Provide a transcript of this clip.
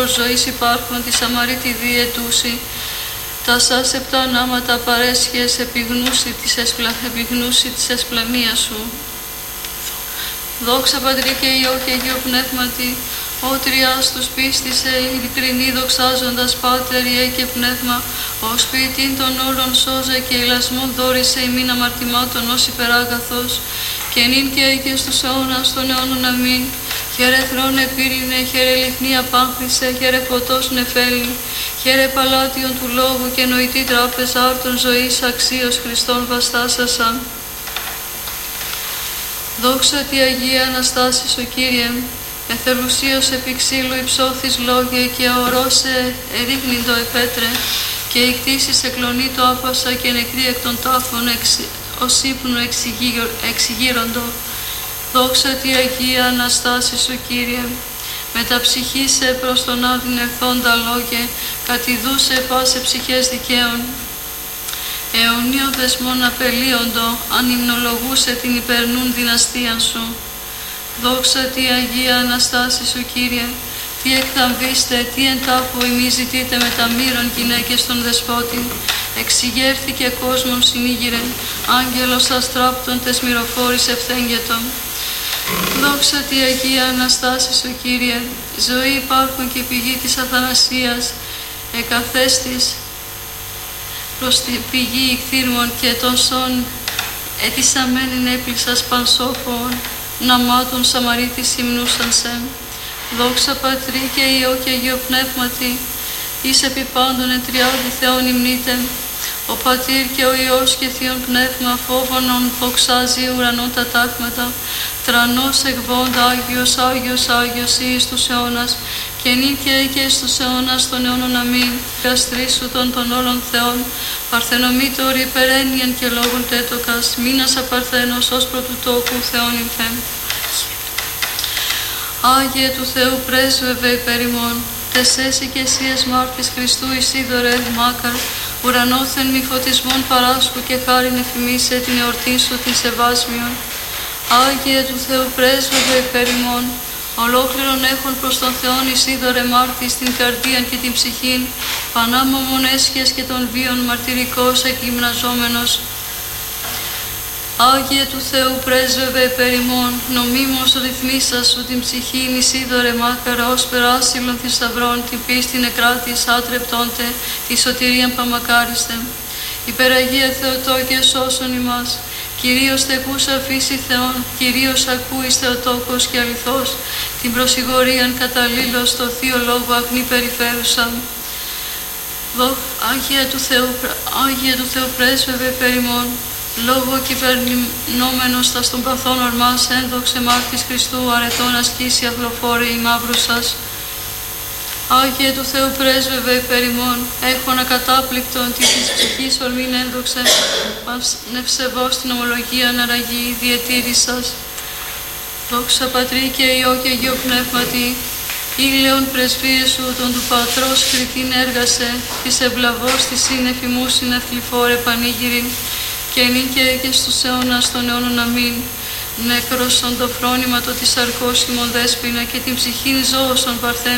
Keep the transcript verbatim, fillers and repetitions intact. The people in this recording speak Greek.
φάρος ζωής υπάρχουν τη αμαρίτη διαιτούση, τα σας επτά νάματα παρέσχες επιγνούση της, εσπλα... επιγνούση της εσπλανίας σου. Δόξα Πατρί και Υιό και Αγίο Πνεύματι, ο Τριάς τους πίστησε, ειλικρινή δοξάζοντας Πάτερ, Υιέ και Πνεύμα, ως ποιητήν των όλων σώζε και ηλασμόν δόρισε ημίν αμαρτημάτων ως υπεράγαθος, και νυν και αίκαι στους αιώνας των αιώνων αμήν. Χαίρε θρόνε πύρινε, χαίρε λιχνή απάνθρισε, χαίρε φωτός νεφέλη, χαίρε παλάτιον του λόγου και νοητή τράπεζα άρτων ζωής αξίως Χριστόν βαστάσασαν. Δόξα τη Αγία Αναστάσης ο Κύριε, εθελουσίως επί ξύλου υψώθης λόγε και αορώσε ερίγνυντο επέτρε, και η κτήσης εκλονεί το άφασα και νεκρή εκ των τάφων εξ, ως ύπνο εξηγείροντο. Δόξα τη Αγία Αναστάσης ο Κύριε, μεταψυχήσε προς τον άδειν ερθόντα λόγε, κατηδούσε πάσε ψυχές δικαίων. Αιωνίων δεσμών απελείοντο, αν υμνολογούσε την υπερνούν δυναστείαν σου. Δόξα τη Αγία Αναστάσης ο Κύριε, τι εκθαμβήστε, τι εν τάφο ημί ζητείτε με τα μοίρων γυναίκες των δεσπότη. Εξηγέρθηκε κόσμον συνήγηρεν, άγγελος αστράπτων τες μυροφόρης ευθέγγετον. Δόξα τη Αγία Αναστάσης ο Κύριε, ζωή υπάρχουν και πηγή της αθανασίας, εκαθέστης προς την πηγή ηχθύρμων και των σών ετισαμένην έπληξας πανσόφων, ναμάτων Σαμαρίτης υμνούσαν σε. Δόξα Πατρί και Υιό και Αγίο Πνεύματι, εις επί πάντων εν τριάδι Θεόν υμνείτε, ο Πατήρ και ο Υιός και Θείον Πνεύμα φόβωνον δοξάζει ουρανών τα τάγματα, τρανός εκβόντα Άγιος, Άγιος, Άγιος ή εις τους αιώνας, και νυν και αίκαι εις τους αιώνας των αιώνων αμήν. Καστρίσουτον των όλων Θεών, παρθενομήτωρ υπερένιεν και λόγων τέτοκας, μήνας απαρθένος ως πρωτού τόκου Θεόν υμφέμ. Άγιε του Θεού πρέσβευε υπέρ ημών, τεσέσαι και εσύ εσμάρτης Χριστού Ισίδωρε μάκαρ, ουρανόθεν μη φωτισμόν παράσκου και χάριν εφημίσε την εορτή σου την σεβάσμιον. Άγιε του Θεού πρέσβευε υπέρ ημών, ολόκληρον έχων προς τον Θεόν Ισίδωρε μάρτης την καρδίαν και την ψυχήν, πανάμωμον έσχες και των βίων μαρτυρικός εκγυμναζόμενος. Άγιε του Θεού πρέσβευε υπέρ ημών, νομίμως ρυθμίσα σου την ψυχήν Ισίδωρε μάκαρα, ως περάσιλον θησαυρών την πίστην εκράτης άτρεπτόντε, τη σωτηρίαν παμακάριστε. Υπεραγία Θεοτόκε σώσον ημάς, Κυρίως τεκούσα φύση Θεών, Κυρίως ακούεις Θεοτόκος και αληθώς, την προσηγορίαν καταλήλως το Θείο Λόγο αγνή περιφέρουσαν. Άγια του Θεού, Άγια του Θεού πρέσβευε υπέρ ημών, λόγω κυβερνόμενος τας των παθών ορμάς, ένδοξε μάρτης Χριστού, αρετών ασκήσει αγλοφόρη η μαύρου σας. Άγιε του Θεού πρέσβευε υπέρ ημών, έχων ακατάπληκτον τη της ψυχής ορμήν ένδοξε, μας νευσεβώς την ομολογία αναραγή διετήρησας. Δόξα Πατρί και Υιό και Αγίο Πνεύματι, ήλαιον πρεσβείες σου τον του Πατρός κριτήν έργασε, της ευλαβώς της σύννεφη μου συνεφληφόρε πανήγυριν, και νυν και αίκαι στους αιώνας των αιώνων αμήν. Νεκρόσον το φρόνημα το της αρκός ημών δέσποινα και την ψυχήν ζώωσον παρθέν